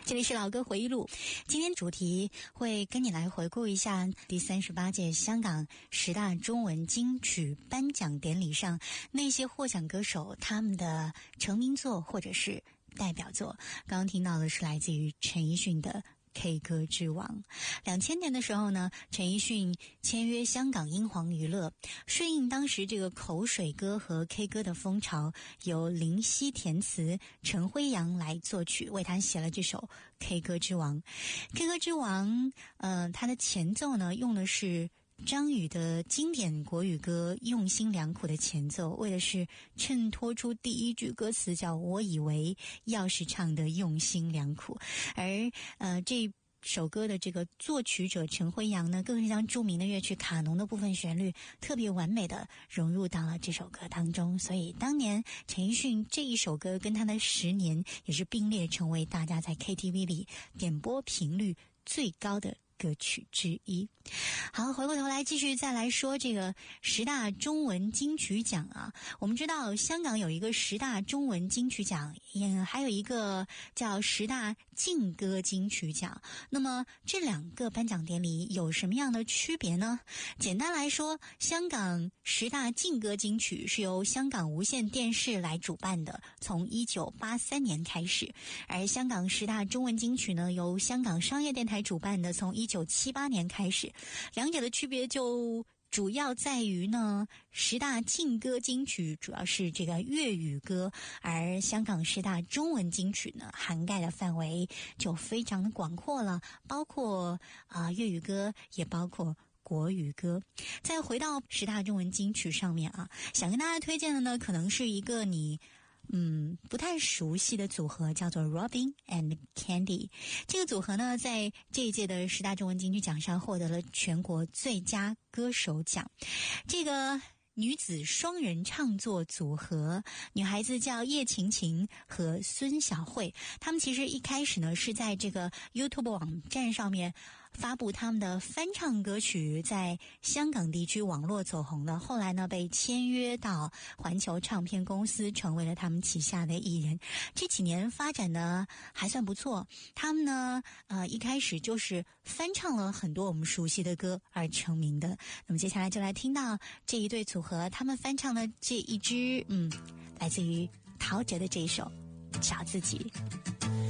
这里是老歌回忆录，今天主题会跟你来回顾一下第38届香港10大中文金曲颁奖典礼上那些获奖歌手他们的成名作或者是代表作。刚刚听到的是来自于陈奕迅的K 歌之王。2000年的时候呢，陈奕迅签约香港英皇娱乐，顺应当时这个口水歌和 K 歌的风潮，由林夕填词，陈辉阳来作曲，为他写了这首 K 歌之王。K 歌之王它的前奏呢用的是张宇的经典国语歌《用心良苦》的前奏，为的是衬托出第一句歌词叫我以为要是唱的用心良苦。而这首歌的这个作曲者陈辉阳呢，更是将著名的乐曲卡农的部分旋律特别完美的融入到了这首歌当中，所以当年陈奕迅这一首歌跟他的10年也是并列成为大家在 KTV 里点播频率最高的歌曲之一。好，回过头来继续再来说这个10大中文金曲奖啊。我们知道香港有一个10大中文金曲奖，还有一个叫10大劲歌金曲奖。那么这两个颁奖典礼有什么样的区别呢？简单来说，香港10大劲歌金曲是由香港无线电视来主办的，从1983年开始。而香港10大中文金曲呢，由香港商业电台主办的，从1978年开始。两者的区别就主要在于呢，10大劲歌金曲主要是这个粤语歌，而香港10大中文金曲呢，涵盖的范围就非常的广阔了，包括粤语歌，也包括国语歌。再回到10大中文金曲上面啊，想跟大家推荐的呢，可能是一个你不太熟悉的组合，叫做 Robin and Candy。 这个组合呢，在这一届的10大中文金曲奖上获得了全国最佳歌手奖。这个女子双人唱作组合，女孩子叫叶晴晴和孙晓慧，他们其实一开始呢是在这个 YouTube 网站上面发布他们的翻唱歌曲，在香港地区网络走红的，后来呢被签约到环球唱片公司，成为了他们旗下的艺人。这几年发展的还算不错，他们呢一开始就是翻唱了很多我们熟悉的歌而成名的。那么接下来就来听到这一对组合他们翻唱的这一支来自于陶喆的这一首《找自己》。